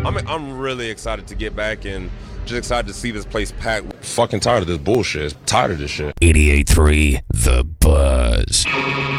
I'm really excited to get back and just excited to see this place packed. Fucking tired of this bullshit. Tired of this shit. 88.3 The Buzz.